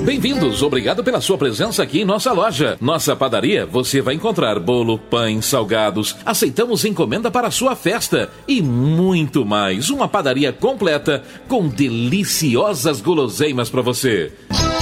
Bem-vindos, obrigado pela sua presença aqui em nossa loja. Nossa padaria, você vai encontrar bolo, pães, salgados, aceitamos encomenda para a sua festa e muito mais. Uma padaria completa com deliciosas guloseimas para você.